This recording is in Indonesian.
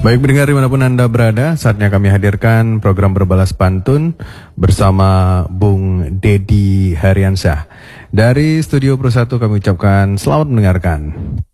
Baik pendengar dimanapun Anda berada, saatnya kami hadirkan program Berbalas Pantun bersama Bung Dedi Haryansyah. Dari Studio Pro 1 kami ucapkan selamat mendengarkan.